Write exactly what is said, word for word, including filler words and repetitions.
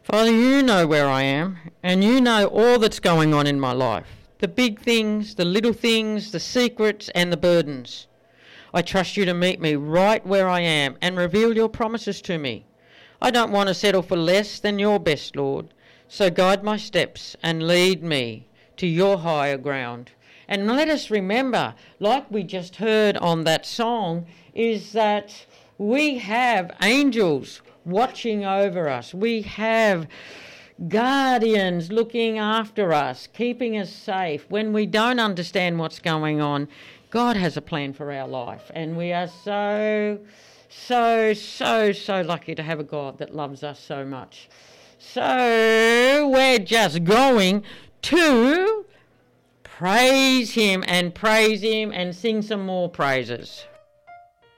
Father, you know where I am, and you know all that's going on in my life. The big things, the little things, the secrets and the burdens. I trust you to meet me right where I am and reveal your promises to me. I don't want to settle for less than your best, Lord. So guide my steps and lead me to your higher ground. And let us remember, like we just heard on that song, is that we have angels watching over us. We have guardians looking after us, keeping us safe. When we don't understand what's going on, God has a plan for our life. And we are so, so, so, so lucky to have a God that loves us so much. So we're just going to praise him and praise him and sing some more praises.